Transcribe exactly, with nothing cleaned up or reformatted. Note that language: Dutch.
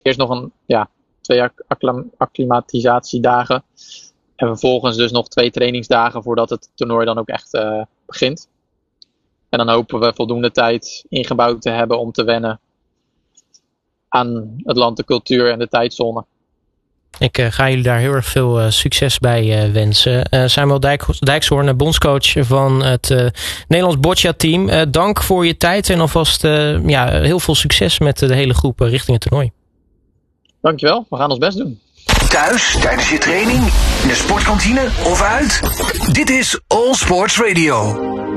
eerst nog een, ja, twee acclim- acclimatisatiedagen. En vervolgens dus nog twee trainingsdagen voordat het toernooi dan ook echt uh, begint. En dan hopen we voldoende tijd ingebouwd te hebben om te wennen aan het land, de cultuur en de tijdzone. Ik uh, ga jullie daar heel erg veel uh, succes bij uh, wensen. Uh, Samuel Dijk, Dijkshoorn, bondscoach van het uh, Nederlands boccia-team. Uh, dank voor je tijd en alvast uh, ja, heel veel succes met uh, de hele groep uh, richting het toernooi. Dankjewel, we gaan ons best doen. Thuis, tijdens je training, in de sportkantine of uit? Dit is All Sports Radio.